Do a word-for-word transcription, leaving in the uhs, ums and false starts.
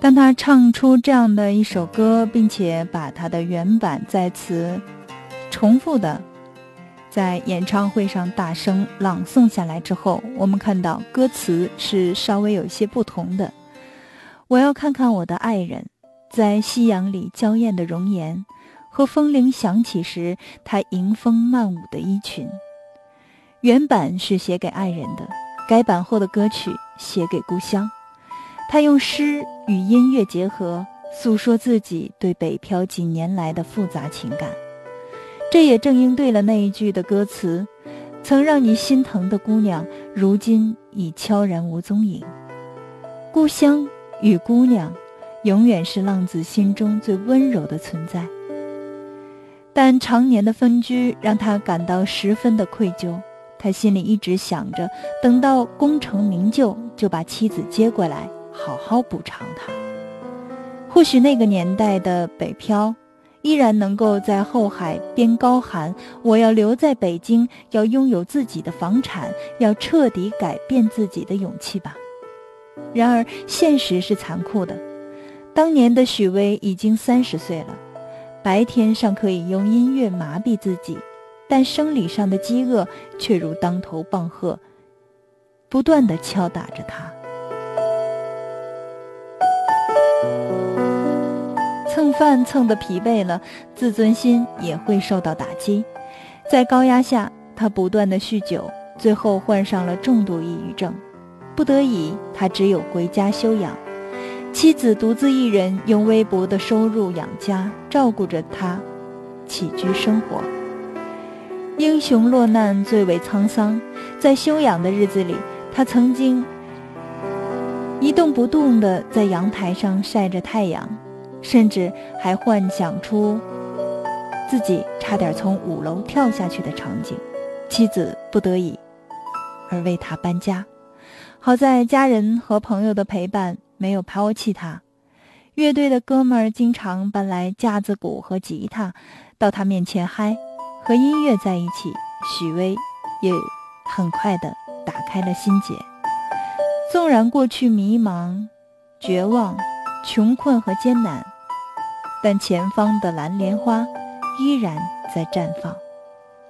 当他唱出这样的一首歌，并且把他的原版再次重复的在演唱会上大声朗诵下来之后，我们看到歌词是稍微有一些不同的。我要看看我的爱人，在夕阳里娇艳的容颜，和风铃响起时他迎风漫舞的衣裙。原版是写给爱人的，改版后的歌曲写给故乡。他用诗与音乐结合，诉说自己对北漂几年来的复杂情感。这也正应对了那一句的歌词，曾让你心疼的姑娘，如今已悄然无踪影。故乡与姑娘永远是浪子心中最温柔的存在，但常年的分居让他感到十分的愧疚。他心里一直想着，等到功成名就，就把妻子接过来，好好补偿他。或许那个年代的北漂依然能够在后海边高喊，我要留在北京，要拥有自己的房产，要彻底改变自己的勇气吧。然而现实是残酷的，当年的许巍已经三十岁了，白天尚可以用音乐麻痹自己，但生理上的饥饿却如当头棒喝，不断地敲打着他。蹭饭蹭得疲惫了，自尊心也会受到打击。在高压下，他不断地酗酒，最后患上了重度抑郁症。不得已，他只有回家休养。妻子独自一人用微薄的收入养家，照顾着他起居生活。英雄落难最为沧桑，在休养的日子里，他曾经一动不动地在阳台上晒着太阳，甚至还幻想出自己差点从五楼跳下去的场景。妻子不得已而为他搬家，好在家人和朋友的陪伴没有抛弃他。乐队的哥们儿经常搬来架子鼓和吉他到他面前嗨，和音乐在一起，许巍也很快地打开了心结。纵然过去迷茫、绝望、穷困和艰难，但前方的蓝莲花依然在绽放。